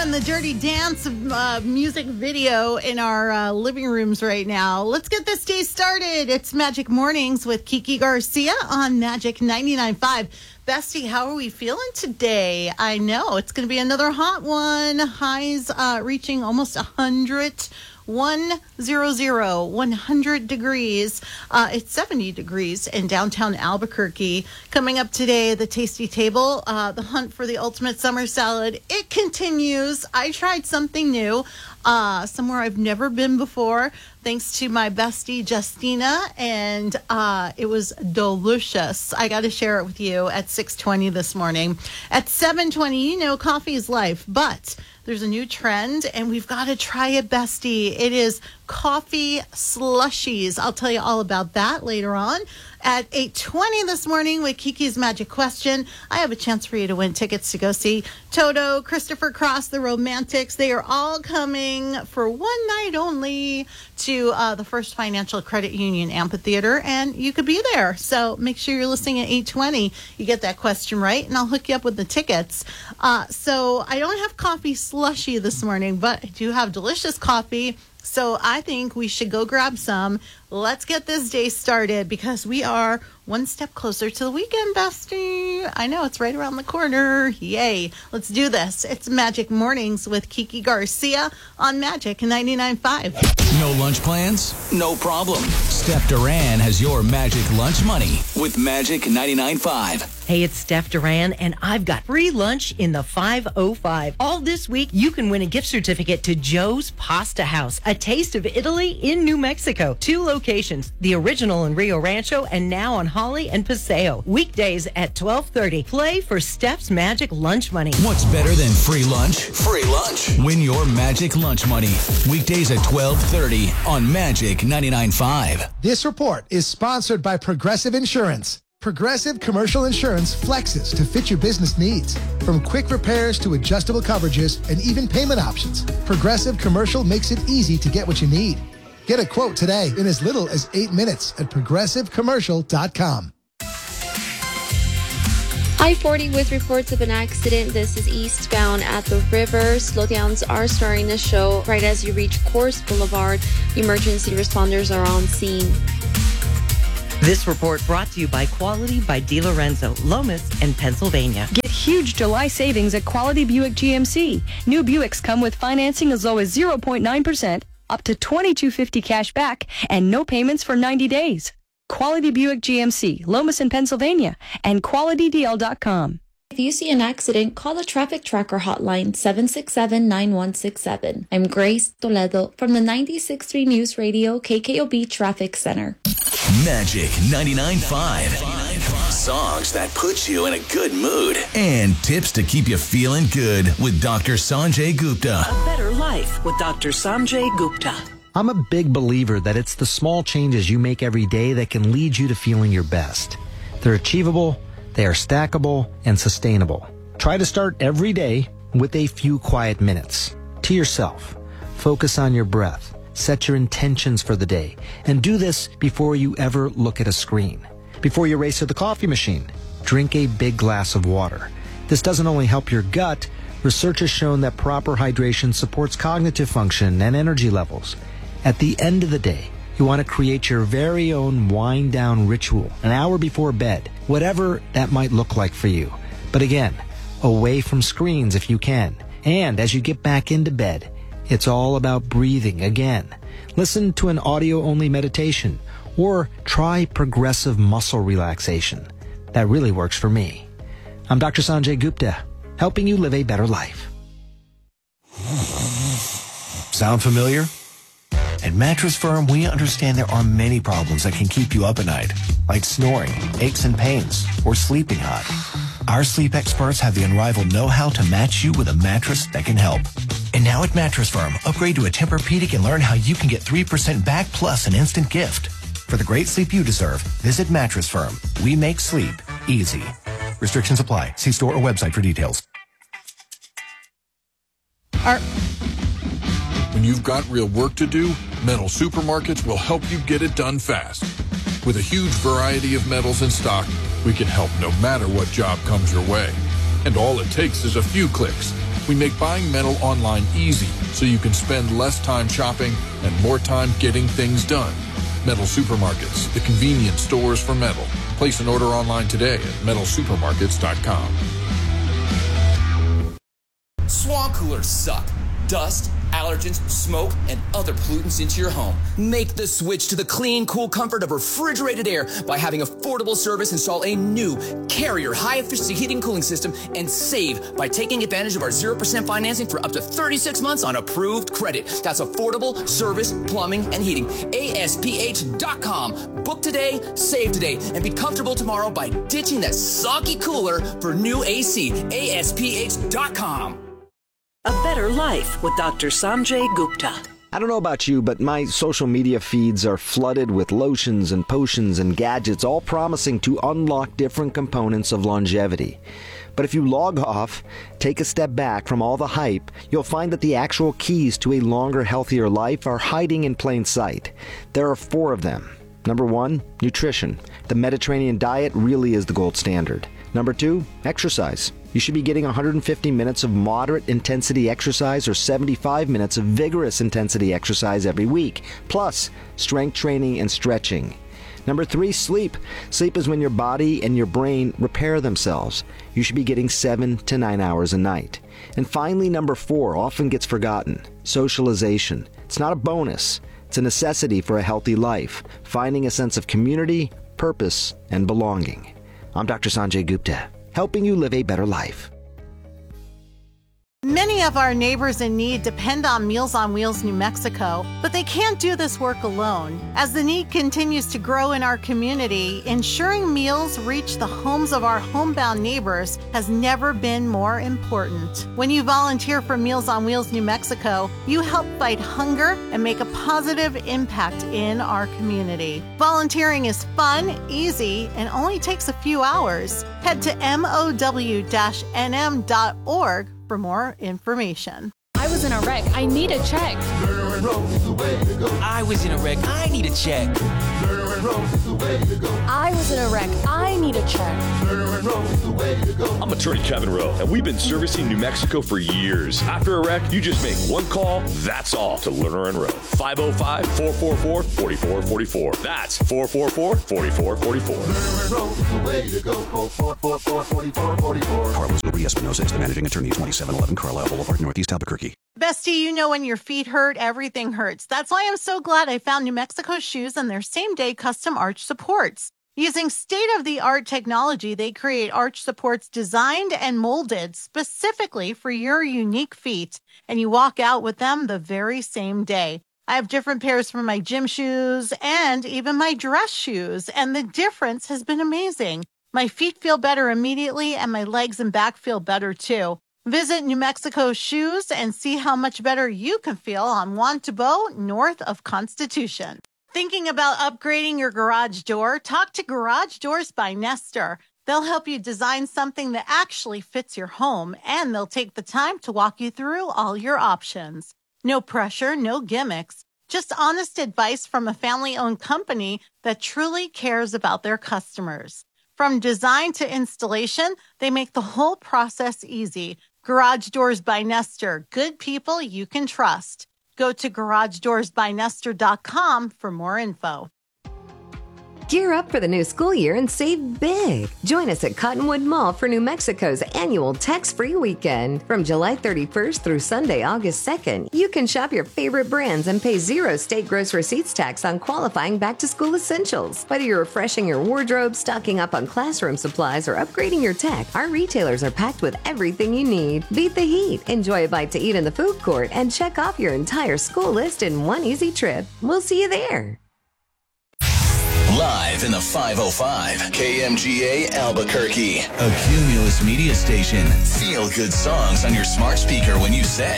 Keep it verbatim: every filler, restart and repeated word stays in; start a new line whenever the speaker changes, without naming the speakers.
on the Dirty Dance uh, music video in our uh, living rooms right now. Let's get this day started. It's Magic Mornings with Kiki Garcia on Magic ninety-nine point five. Bestie, how are we feeling today? I know it's going to be another hot one. Highs uh, reaching almost one hundred. one hundred, one hundred degrees. Uh, it's seventy degrees in downtown Albuquerque. Coming up today, the Tasty Table, uh, the hunt for the ultimate summer salad. It continues. I tried something new, uh, somewhere I've never been before, thanks to my bestie, Justina, and uh, it was delicious. I got to share it with you at six twenty this morning. At seven twenty, you know, coffee is life, but there's a new trend, and we've got to try it, bestie. It is coffee slushies. I'll tell you all about that later on. At eight twenty this morning with Kiki's Magic Question, I have a chance for you to win tickets to go see Toto, Christopher Cross, the Romantics. They are all coming for one night only to uh, the First Financial Credit Union Amphitheater, and you could be there. So make sure you're listening at eight twenty. You get that question right, and I'll hook you up with the tickets. Uh, so I don't have coffee slushy this morning, but I do have delicious coffee. So I think we should go grab some. Let's get this day started because we are one step closer to the weekend, bestie. I know it's right around the corner. Yay. Let's do this. It's Magic Mornings with Kiki Garcia on Magic ninety-nine point five.
No lunch plans? No problem. Steph Duran has your Magic Lunch Money with Magic ninety-nine point five.
Hey, it's Steph Duran, and I've got free lunch in the five oh five. All this week, you can win a gift certificate to Joe's Pasta House, a taste of Italy in New Mexico. Two locations, the original in Rio Rancho and now on Holly and Paseo. Weekdays at twelve thirty. Play for Steph's Magic Lunch Money.
What's better than free lunch? Free lunch. Win your Magic Lunch Money. Weekdays at twelve thirty on Magic ninety-nine point five.
This report is sponsored by Progressive Insurance. Progressive Commercial Insurance flexes to fit your business needs. From quick repairs to adjustable coverages and even payment options, Progressive Commercial makes it easy to get what you need. Get a quote today in as little as eight minutes at progressive commercial dot com.
I forty with reports of an accident. This is eastbound at the river. Slowdowns are starting to show right as you reach Course Boulevard. Emergency responders are on scene.
This report brought to you by Quality by DiLorenzo, Lomas, and Pennsylvania.
Get huge July savings at Quality Buick G M C. New Buicks come with financing as low as zero point nine percent, up to twenty-two fifty cash back, and no payments for ninety days. Quality Buick G M C, Lomas, and Pennsylvania, and quality d l dot com.
If you see an accident, call the Traffic Tracker hotline seven six seven, nine one six seven. I'm Grace Toledo from the ninety-six point three News Radio K K O B Traffic Center.
Magic ninety-nine point five. Songs that put you in a good mood. And tips to keep you feeling good with Doctor Sanjay Gupta.
A better life with Doctor Sanjay Gupta.
I'm a big believer that it's the small changes you make every day that can lead you to feeling your best. They're achievable, they are stackable, and sustainable. Try to start every day with a few quiet minutes. To yourself. Focus on your breath. Set your intentions for the day. And do this before you ever look at a screen. Before you race to the coffee machine, drink a big glass of water. This doesn't only help your gut. Research has shown that proper hydration supports cognitive function and energy levels. At the end of the day, you want to create your very own wind-down ritual an hour before bed, whatever that might look like for you. But again, away from screens if you can. And as you get back into bed, it's all about breathing again. Listen to an audio-only meditation or try progressive muscle relaxation. That really works for me. I'm Doctor Sanjay Gupta, helping you live a better life.
Sound familiar? At Mattress Firm, we understand there are many problems that can keep you up at night, like snoring, aches and pains, or sleeping hot. Our sleep experts have the unrivaled know-how to match you with a mattress that can help. And now at Mattress Firm, upgrade to a Tempur-Pedic and learn how you can get three percent back plus an instant gift. For the great sleep you deserve, visit Mattress Firm. We make sleep easy. Restrictions apply. See store or website for details.
Our-
When you've got real work to do, Metal Supermarkets will help you get it done fast. With a huge variety of metals in stock, we can help no matter what job comes your way. And all it takes is a few clicks. We make buying metal online easy so you can spend less time shopping and more time getting things done. Metal Supermarkets, the convenient stores for metal. Place an order online today at metal supermarkets dot com.
Swamp coolers suck. Dust, allergens, smoke, and other pollutants into your home. Make the switch to the clean, cool comfort of refrigerated air by having affordable service install a new Carrier high-efficiency heating and cooling system and save by taking advantage of our zero percent financing for up to thirty-six months on approved credit. That's affordable service, plumbing, and heating. A S P H dot com. Book today, save today, and be comfortable tomorrow by ditching that soggy cooler for new A C. A S P H dot com.
A Better Life with Doctor Sanjay Gupta.
I don't know about you, but my social media feeds are flooded with lotions and potions and gadgets, all promising to unlock different components of longevity. But if you log off, take a step back from all the hype, you'll find that the actual keys to a longer, healthier life are hiding in plain sight. There are four of them. Number one, nutrition. The Mediterranean diet really is the gold standard. Number two, exercise. You should be getting one hundred fifty minutes of moderate intensity exercise or seventy-five minutes of vigorous intensity exercise every week, plus strength training and stretching. Number three, sleep. Sleep is when your body and your brain repair themselves. You should be getting seven to nine hours a night. And finally, number four often gets forgotten, socialization. It's not a bonus. It's a necessity for a healthy life, finding a sense of community, purpose, and belonging. I'm Doctor Sanjay Gupta, helping you live a better life.
Many of our neighbors in need depend on Meals on Wheels New Mexico, but they can't do this work alone. As the need continues to grow in our community, ensuring meals reach the homes of our homebound neighbors has never been more important. When you volunteer for Meals on Wheels New Mexico, you help fight hunger and make a positive impact in our community. Volunteering is fun, easy, and only takes a few hours. Head to M O W N M dot org for more information.
I was in a wreck. I need a check.
I was in a wreck. I need a check.
I was in a wreck. I need a check.
I'm attorney Kevin Rowe, and we've been servicing New Mexico for years. After a wreck, you just make one call, that's all, to Lerner and Rowe. five oh five, four four four, four four four four. That's four four four, four four four four.
Carlos Maria Espinosa is the managing attorney, twenty-seven eleven Carlisle Boulevard, Northeast Albuquerque.
Bestie, you know when your feet hurt, everything hurts. That's why I'm so glad I found New Mexico Shoes and their same-day custom arch supports. Using state-of-the-art technology, they create arch supports designed and molded specifically for your unique feet, and you walk out with them the very same day. I have different pairs for my gym shoes and even my dress shoes, and the difference has been amazing. My feet feel better immediately, and my legs and back feel better too. Visit New Mexico Shoes and see how much better you can feel on Juan Tabo, north of Constitution. Thinking about upgrading your garage door? Talk to Garage Doors by Nestor. They'll help you design something that actually fits your home, and they'll take the time to walk you through all your options. No pressure, no gimmicks. Just honest advice from a family-owned company that truly cares about their customers. From design to installation, they make the whole process easy. Garage Doors by Nestor. Good people you can trust. Go to garage doors by nestor dot com for more info.
Gear up for the new school year and save big. Join us at Cottonwood Mall for New Mexico's annual tax-free weekend. From July thirty-first through Sunday, August second, you can shop your favorite brands and pay zero state gross receipts tax on qualifying back-to-school essentials. Whether you're refreshing your wardrobe, stocking up on classroom supplies, or upgrading your tech, our retailers are packed with everything you need. Beat the heat, enjoy a bite to eat in the food court, and check off your entire school list in one easy trip. We'll see you there.
Live in the five oh five, K M G A Albuquerque, a Cumulus media station. Feel good songs on your smart speaker when you say